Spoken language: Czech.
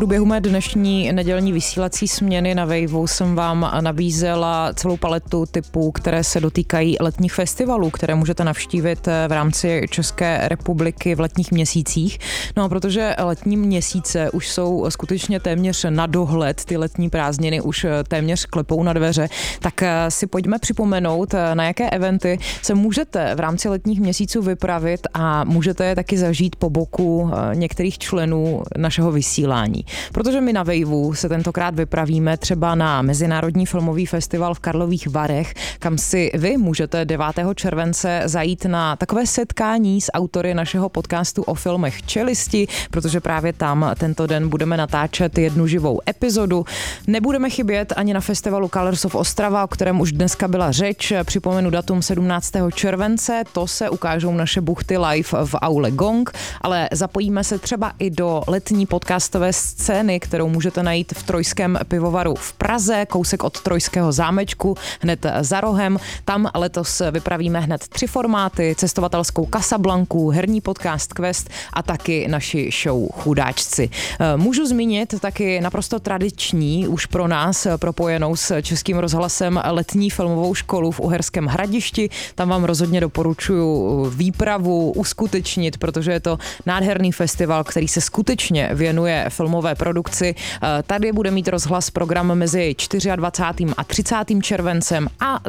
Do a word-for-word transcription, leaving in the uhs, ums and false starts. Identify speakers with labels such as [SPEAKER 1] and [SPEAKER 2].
[SPEAKER 1] průběhu mé dnešní nedělní vysílací směny na Waveu jsem vám nabízela celou paletu typů, které se dotýkají letních festivalů, které můžete navštívit v rámci České republiky v letních měsících. No a protože letní měsíce už jsou skutečně téměř na dohled, ty letní prázdniny už téměř klepou na dveře, tak si pojďme připomenout, na jaké eventy se můžete v rámci letních měsíců vypravit a můžete je taky zažít po boku některých členů našeho vysílání. Protože my na Waveu se tentokrát vypravíme třeba na Mezinárodní filmový festival v Karlových Varech, kam si vy můžete devátého července zajít na takové setkání s autory našeho podcastu o filmech Čelisti, protože právě tam tento den budeme natáčet jednu živou epizodu. Nebudeme chybět ani na festivalu Colors of Ostrava, o kterém už dneska byla řeč. Připomenu datum sedmnáctého července, to se ukážou naše buchty live v aule Gong, ale zapojíme se třeba i do letní podcastové scény, kterou můžete najít v Trojském pivovaru v Praze, kousek od Trojského zámečku, hned za rohem. Tam letos vypravíme hned tři formáty, cestovatelskou Casablanku, herní podcast Quest a taky naši show Chudáčci. Můžu zmínit taky naprosto tradiční, už pro nás propojenou s Českým rozhlasem letní filmovou školu v Uherském Hradišti. Tam vám rozhodně doporučuji výpravu uskutečnit, protože je to nádherný festival, který se skutečně věnuje filmové produkci. Tady bude mít rozhlas program mezi dvacátým čtvrtým a třicátým červencem a